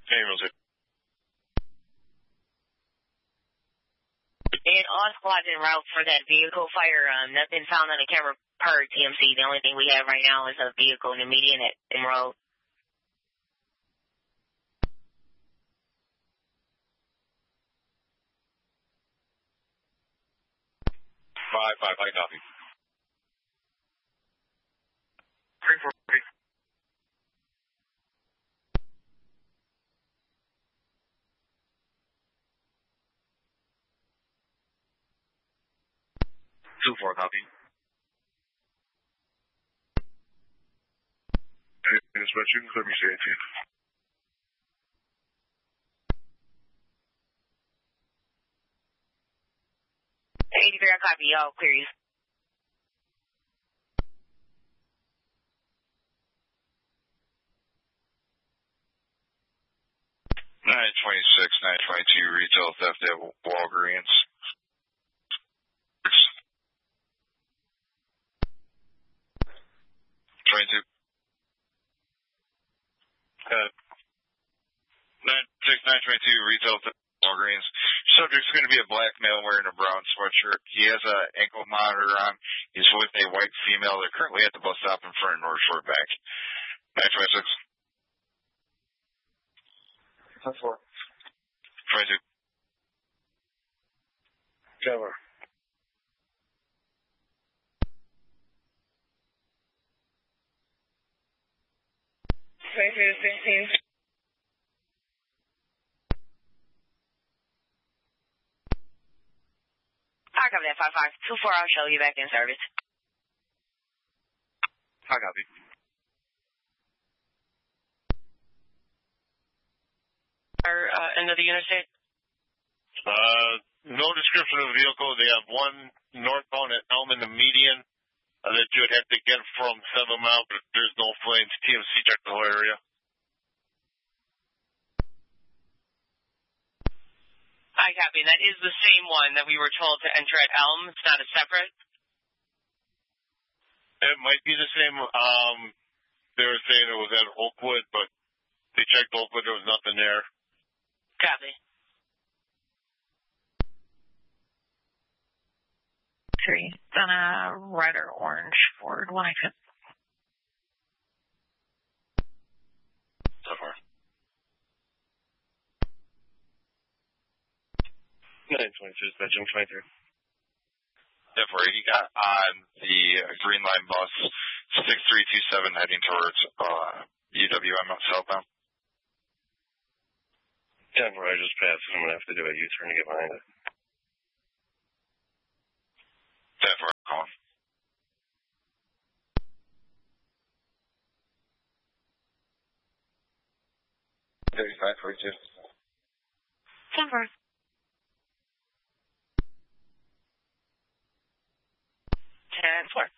Hey, And all squads en route for that vehicle fire. Nothing found on the camera per TMC. The only thing we have right now is a vehicle in the median at Emerald. 5-5, I copy. 3-4. 2-4, copy. Dispatch, you can clear me safety. 83, I copy. Y'all clear you. (926) 922 retail theft at Walgreens. 22. 922 retail theft at Walgreens. Subject's going to be a black male wearing a brown sweatshirt. He has an ankle monitor on. He's with a white female. They're currently at the bus stop in front of North Shore Bank. 926. 4. 22. Cover. 23 to 16. I copy that 5-5. 2-4, I'll show you back in service. I copy. End of the interstate? No description of the vehicle. They have one northbound at Elm in the median that you would have to get from 7 Mile, but there's no flames. TMC checked the whole area. I copy. That is the same one that we were told to enter at Elm. It's not a separate? It might be the same. They were saying it was at Oakwood, but they checked Oakwood. There was nothing there. Copy. 3. On a red or orange Ford 1XM. So far. 922, dispatching 23. Therefore, he got on the Green Line bus 6327 heading towards UWM southbound. Denver, I just passed it. I'm going to have to do a U-turn to get behind it. Therefore, calling. 3542. Denver. 10-4.